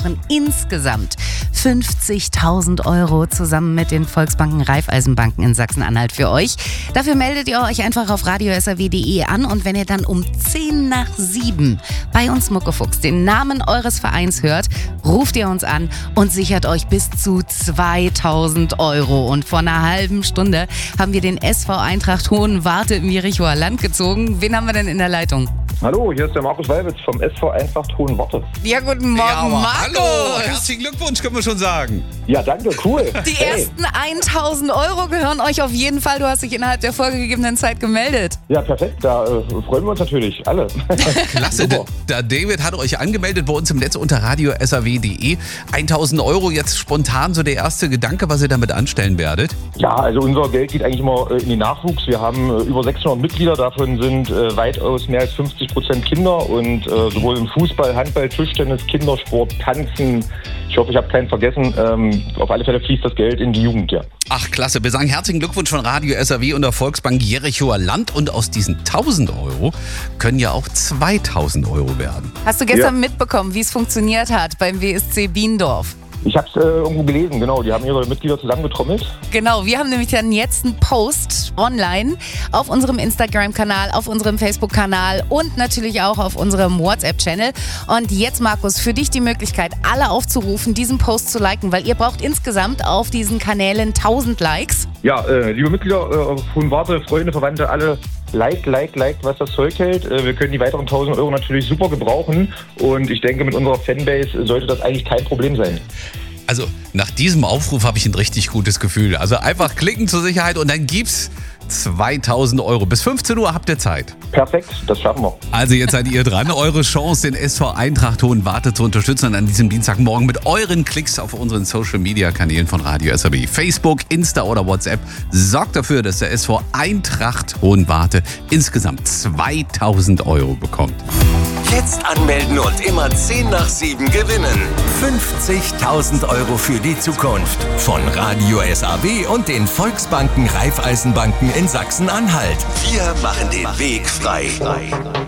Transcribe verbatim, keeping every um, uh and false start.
brauchen insgesamt fünfzigtausend Euro zusammen mit den Volksbanken, Raiffeisenbanken in Sachsen-Anhalt für euch. Dafür meldet ihr euch einfach auf radio s r w punkt d e an und wenn ihr dann um zehn nach sieben bei uns Muckefuchs den Namen eures Vereins hört, ruft ihr uns an und sichert euch bis zu zweitausend Euro. Und vor einer halben Stunde haben wir den S V Eintracht Hohenwarte im Jerichoer Land gezogen. Wen haben wir denn in der Leitung? Hallo, hier ist der Markus Weibitz vom S V Eintracht Hohenwarte. Ja, guten Morgen, ja, Markus. Hallo, herzlichen Glückwunsch, können wir schon sagen. Ja, danke, cool. Die hey. ersten tausend Euro gehören euch auf jeden Fall. Du hast dich innerhalb der vorgegebenen Zeit gemeldet. Ja, perfekt. Da äh, freuen wir uns natürlich alle. Klasse. der, der David hat euch angemeldet bei uns im Netz unter radio s r w punkt d e. tausend Euro, jetzt spontan so der erste Gedanke, was ihr damit anstellen werdet? Ja, also unser Geld geht eigentlich immer äh, in den Nachwuchs. Wir haben äh, über sechshundert Mitglieder, davon sind äh, weitaus mehr als fünfzig Prozent Kinder und äh, sowohl im Fußball, Handball, Tischtennis, Kindersport, Tanzen. Ich hoffe, ich habe keinen vergessen. Ähm, auf alle Fälle fließt das Geld in die Jugend, ja. Ach, klasse. Wir sagen herzlichen Glückwunsch von Radio S R W und der Volksbank Jerichoer Land. Und aus diesen tausend Euro können ja auch zweitausend Euro werden. Hast du gestern ja. mitbekommen, wie es funktioniert hat beim W S C Biendorf? Ich habe es äh, irgendwo gelesen, genau. Die haben ihre Mitglieder zusammengetrommelt. Genau, wir haben nämlich dann jetzt einen Post online auf unserem Instagram-Kanal, auf unserem Facebook-Kanal und natürlich auch auf unserem WhatsApp-Channel. Und jetzt, Markus, für dich die Möglichkeit, alle aufzurufen, diesen Post zu liken, weil ihr braucht insgesamt auf diesen Kanälen tausend Likes. Ja, äh, liebe Mitglieder äh, von Warte, Freunde, Verwandte, alle like, like, like, was das Zeug hält. Äh, wir können die weiteren tausend Euro natürlich super gebrauchen und ich denke, mit unserer Fanbase sollte das eigentlich kein Problem sein. Also nach diesem Aufruf habe ich ein richtig gutes Gefühl. Also einfach klicken zur Sicherheit und dann gibt's zweitausend Euro. Bis fünfzehn Uhr habt ihr Zeit. Perfekt, das schaffen wir. Also jetzt seid ihr dran. Eure Chance, den S V Eintracht Hohenwarte zu unterstützen und an diesem Dienstagmorgen mit euren Klicks auf unseren Social-Media-Kanälen von Radio S R W. Facebook, Insta oder WhatsApp. Sorgt dafür, dass der S V Eintracht Hohenwarte insgesamt zweitausend Euro bekommt. Jetzt anmelden und immer zehn nach sieben gewinnen. fünfzigtausend Euro für die Zukunft. Von Radio S R W und den Volksbanken, Raiffeisenbanken in Sachsen-Anhalt. Wir machen den Weg frei.